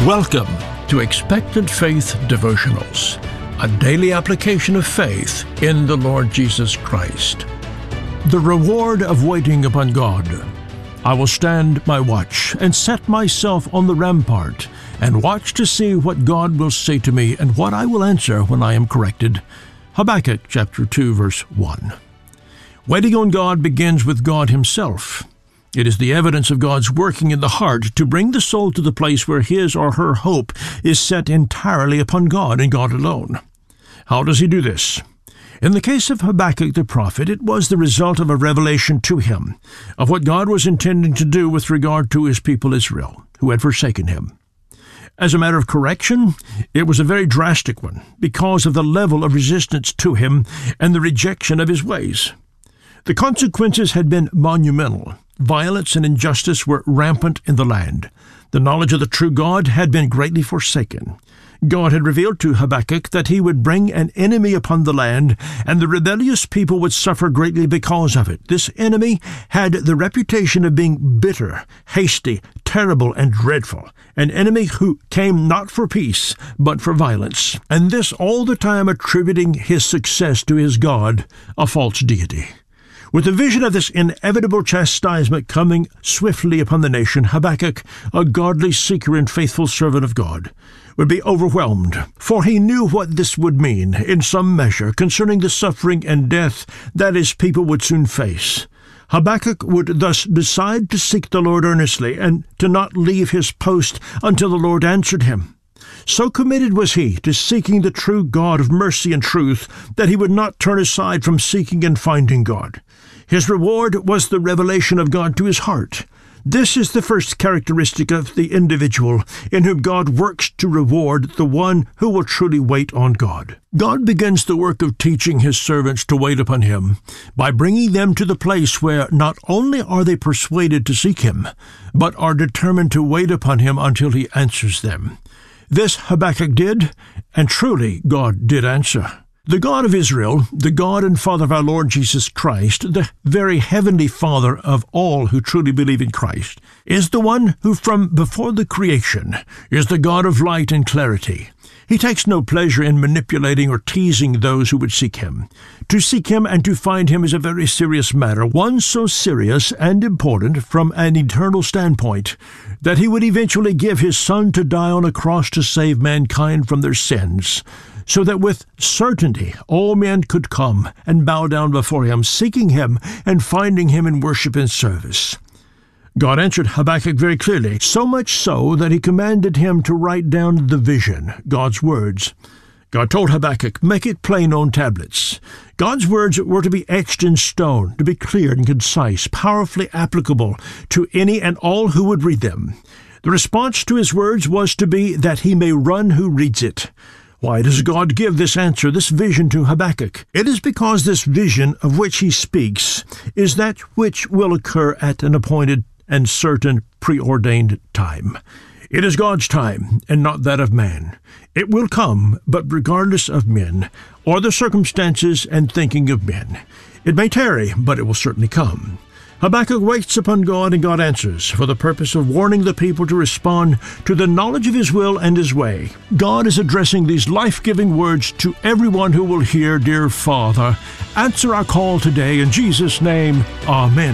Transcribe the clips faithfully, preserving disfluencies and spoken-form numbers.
Welcome to Expectant Faith Devotionals, a daily application of faith in the Lord Jesus Christ. The reward of waiting upon God. I will stand my watch and set myself on the rampart and watch to see what God will say to me and what I will answer when I am corrected. Habakkuk chapter two, verse one. Waiting on God begins with God Himself. It is the evidence of God's working in the heart to bring the soul to the place where his or her hope is set entirely upon God and God alone. How does He do this? In the case of Habakkuk the prophet, it was the result of a revelation to him of what God was intending to do with regard to His people Israel, who had forsaken Him. As a matter of correction, it was a very drastic one because of the level of resistance to Him and the rejection of His ways. The consequences had been monumental. Violence and injustice were rampant in the land. The knowledge of the true God had been greatly forsaken. God had revealed to Habakkuk that He would bring an enemy upon the land, and the rebellious people would suffer greatly because of it. This enemy had the reputation of being bitter, hasty, terrible, and dreadful, an enemy who came not for peace, but for violence, and this all the time attributing his success to his God, a false deity. With the vision of this inevitable chastisement coming swiftly upon the nation, Habakkuk, a godly seeker and faithful servant of God, would be overwhelmed, for he knew what this would mean, in some measure, concerning the suffering and death that his people would soon face. Habakkuk would thus decide to seek the Lord earnestly and to not leave his post until the Lord answered him. So committed was he to seeking the true God of mercy and truth that he would not turn aside from seeking and finding God. His reward was the revelation of God to his heart. This is the first characteristic of the individual in whom God works to reward the one who will truly wait on God. God begins the work of teaching His servants to wait upon Him by bringing them to the place where not only are they persuaded to seek Him, but are determined to wait upon Him until He answers them. This Habakkuk did, and truly God did answer. The God of Israel, the God and Father of our Lord Jesus Christ, the very heavenly Father of all who truly believe in Christ, is the one who from before the creation is the God of light and clarity. He takes no pleasure in manipulating or teasing those who would seek Him. To seek Him and to find Him is a very serious matter, one so serious and important from an eternal standpoint that He would eventually give His Son to die on a cross to save mankind from their sins, so that with certainty all men could come and bow down before Him, seeking Him and finding Him in worship and service. God answered Habakkuk very clearly, so much so that He commanded him to write down the vision, God's words. God told Habakkuk, make it plain on tablets. God's words were to be etched in stone, to be clear and concise, powerfully applicable to any and all who would read them. The response to His words was to be that he may run who reads it. Why does God give this answer, this vision to Habakkuk? It is because this vision of which he speaks is that which will occur at an appointed and certain preordained time. It is God's time, and not that of man. It will come, but regardless of men, or the circumstances and thinking of men. It may tarry, but it will certainly come. Habakkuk waits upon God, and God answers, for the purpose of warning the people to respond to the knowledge of His will and His way. God is addressing these life-giving words to everyone who will hear, dear Father. Answer our call today in Jesus' name. Amen.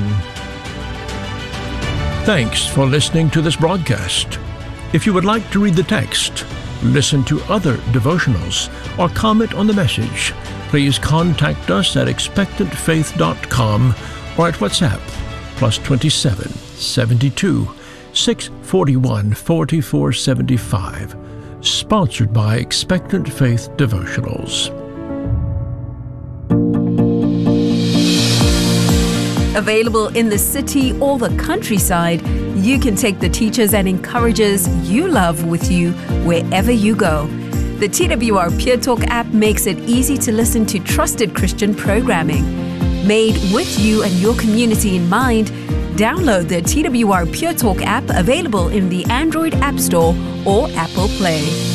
Thanks for listening to this broadcast. If you would like to read the text, listen to other devotionals, or comment on the message, please contact us at expectant faith dot com or at WhatsApp, plus twenty-seven, seventy-two, six forty-one, forty-four seventy-five. Sponsored by Expectant Faith Devotionals. Available in the city or the countryside, you can take the teachers and encouragers you love with you wherever you go. The T W R Pure Talk app makes it easy to listen to trusted Christian programming. Made with you and your community in mind, download the T W R Pure Talk app available in the Android App Store or Apple Play.